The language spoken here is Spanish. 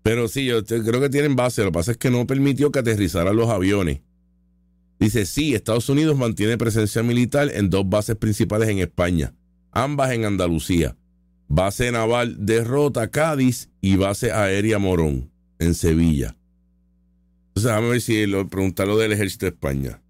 Pero sí, creo que tienen base. Lo que pasa es que no permitió que aterrizaran los aviones. Dice, sí, Estados Unidos mantiene presencia militar en 2 bases principales en España, ambas en Andalucía. Base naval de Rota, Cádiz, y base aérea Morón, en Sevilla. Entonces, déjame ver si preguntar lo del ejército de España.